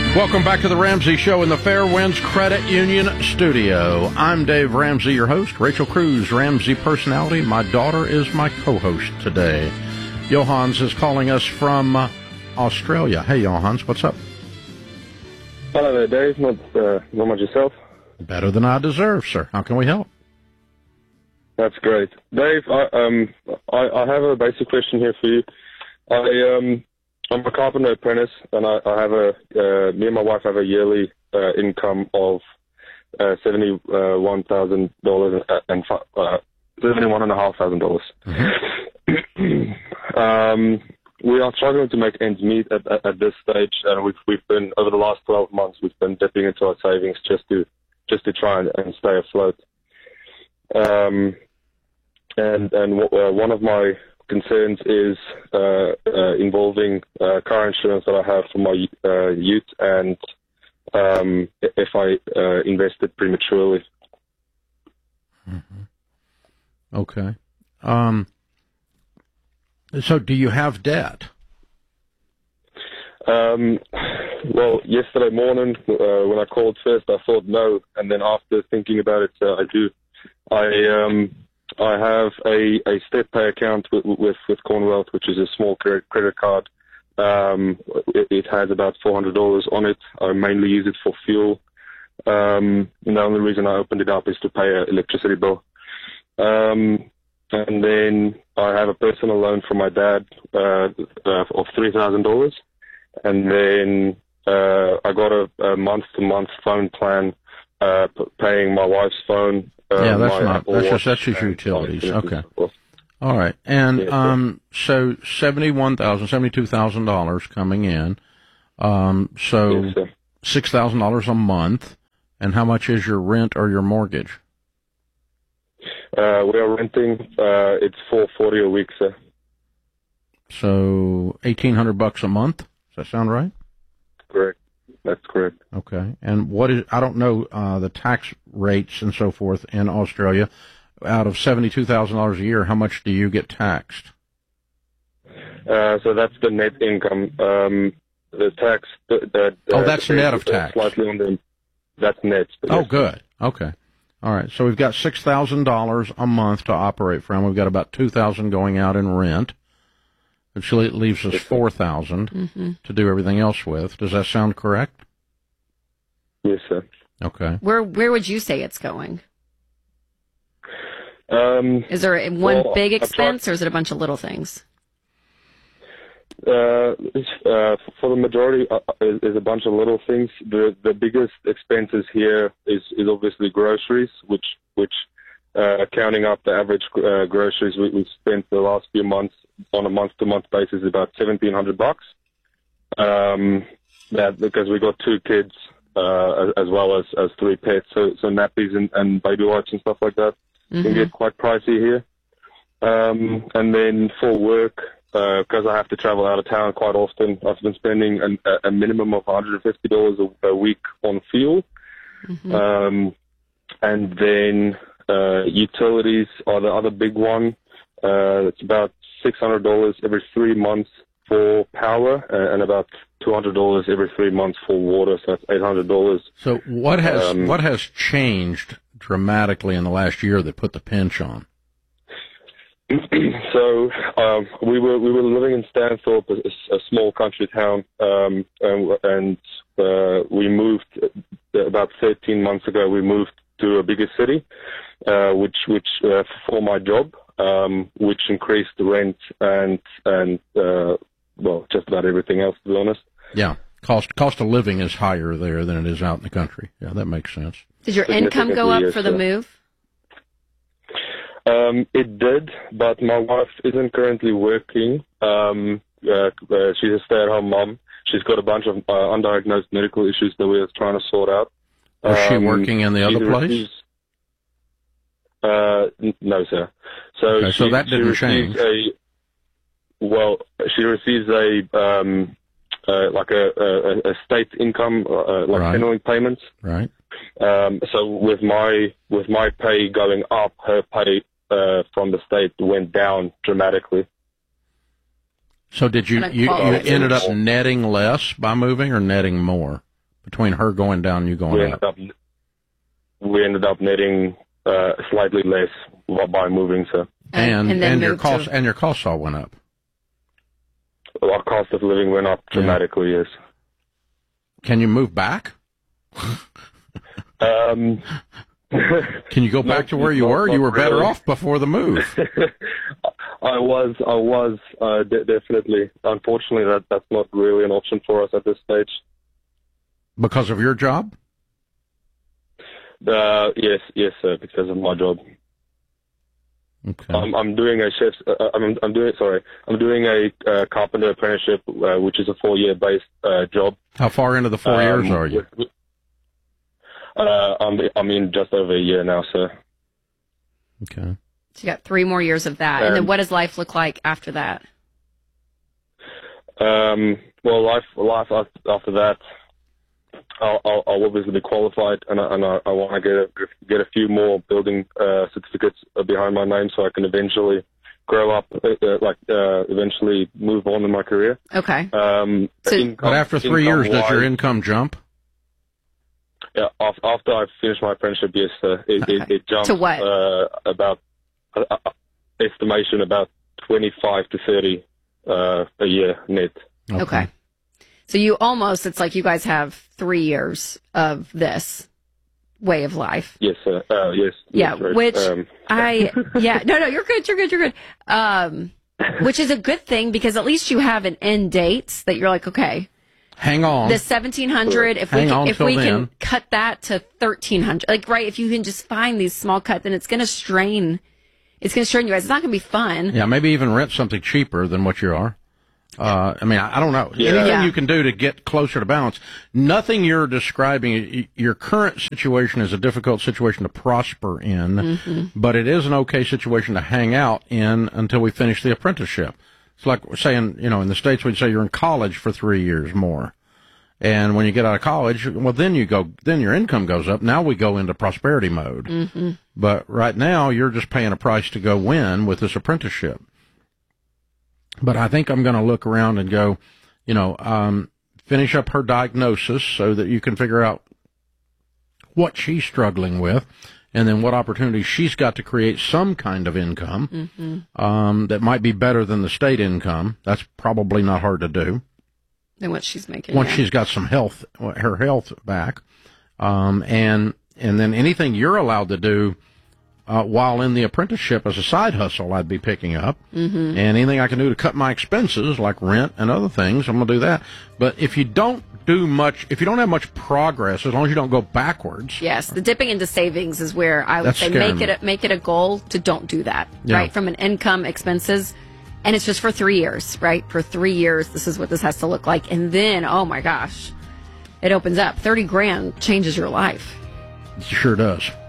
Welcome back to the Ramsey Show in the Fairwinds Credit Union studio. I'm Dave Ramsey, your host. Rachel Cruz, Ramsey personality. My daughter is my co-host today. Johans is calling us from Australia. Hey, Johans, what's up? Hello there, Dave. Not much yourself. Better than I deserve, sir. How can we help? That's great. Dave, I have a basic question here for you. I'm a carpenter apprentice, and me and my wife have a yearly income of $71,000 and $71,500. We are struggling to make ends meet at this stage, and we've been over the last 12 months. We've been dipping into our savings just to try and stay afloat. And one of my concerns is involving car insurance that I have for my youth, and if I invested prematurely. Mm-hmm. Okay. So do you have debt? Well, yesterday morning when I called first, I thought no, and then after thinking about it, I do. I have a step pay account with Commonwealth, which is a small credit card. It has about $400 on it. I mainly use it for fuel. And the only reason I opened it up is to pay an electricity bill. And then I have a personal loan from my dad of $3,000. And then I got a month-to-month phone plan, paying my wife's phone. That's just utilities. Okay. All right. And so $72,000 coming in. So $6,000 a month. And how much is your rent or your mortgage? We are renting. It's $440 a week, sir. So $1,800 a month. Does that sound right? Correct. That's correct. Okay. And I don't know the tax rates and so forth in Australia. Out of $72,000 a year, how much do you get taxed? So that's the net income. The tax. That's net of tax. Slightly on that's net. Oh, good. Okay. All right. So we've got $6,000 a month to operate from. We've got about $2,000 going out in rent, which leaves us $4,000 to do everything else with. Does that sound correct? Yes, sir. Okay. Where would you say it's going? Is there one big expense, or is it a bunch of little things? For the majority, is a bunch of little things. The biggest expenses here is obviously groceries, which counting up the average groceries we've spent the last few months on a month-to-month basis about $1,700. That because we got 2 kids as well as 3 pets, so nappies and baby wipes and stuff like that can get quite pricey here. And then for work, because I have to travel out of town quite often, I've been spending a minimum of $150 a week on fuel. And then utilities are the other big one. It's about $600 every 3 months for power, and about $200 every 3 months for water. So that's $800. So what has changed dramatically in the last year that put the pinch on? So we were living in Stanthorpe, a small country town, and we moved about 13 months ago. We moved to a bigger city, which for my job, which increased the rent and just about everything else, to be honest. Yeah, cost of living is higher there than it is out in the country. Yeah, that makes sense. Did your income go up for the move? It did, but my wife isn't currently working. She's a stay-at-home mom. She's got a bunch of undiagnosed medical issues that we're trying to sort out. Was she working in the other place? No, sir. So that didn't change. She receives a state income, penalty payments. Right. So with my pay going up, her pay from the state went down dramatically. So did you ended up netting less by moving or netting more? between her going down and you going up? We ended up netting slightly less by moving, so. And your costs all went up. Our cost of living went up dramatically, yes. Can you move back? Can you go back to where you were? You were better really off before the move. I was definitely. Unfortunately, that's not really an option for us at this stage. Because of your job? Yes, sir. Because of my job. Okay. I'm doing a chef's. I'm doing a carpenter apprenticeship, which is a 4-year based job. How far into the 4 years are you? I'm in just over a year now, sir. Okay. So you got 3 more years of that, and then what does life look like after that? Well, life after that, I'll obviously be qualified, and I want to get a few more building certificates behind my name, so I can eventually grow up, eventually move on in my career. Okay. But after 3 years, does your income jump? Yeah, after I finished my apprenticeship, yes, it jumped to what? About estimation about 25 to 30 a year net. Okay. So it's like you guys have 3 years of this way of life. Yes, sir. Yes. Yeah, right. which no, you're good. Which is a good thing because at least you have an end date that you're like, okay, hang on. The 1,700, if we can cut that to 1,300, like, right, if you can just find these small cuts, then it's going to strain you guys. It's not going to be fun. Yeah, maybe even rent something cheaper than what you are. I don't know. Yeah. Anything you can do to get closer to balance. Nothing you're describing, your current situation is a difficult situation to prosper in, but it is an okay situation to hang out in until we finish the apprenticeship. It's like saying, in the States we'd say you're in college for 3 years more. And when you get out of college, well, then your income goes up. Now we go into prosperity mode. Mm-hmm. But right now you're just paying a price to go win with this apprenticeship. But I think I'm going to look around and go, finish up her diagnosis so that you can figure out what she's struggling with and then what opportunities she's got to create some kind of income that might be better than the state income. That's probably not hard to do. Than what she's making. Once she's got some her health back. And then anything you're allowed to do while in the apprenticeship as a side hustle, I'd be picking up. Mm-hmm. And anything I can do to cut my expenses, like rent and other things, I'm going to do that. But if you don't have much progress, as long as you don't go backwards. Yes, the dipping into savings is where I would say make it a goal to don't do that, right? From an income, expenses, and it's just for 3 years, right? For 3 years, this is what this has to look like. And then, oh my gosh, it opens up. $30,000 changes your life. It sure does.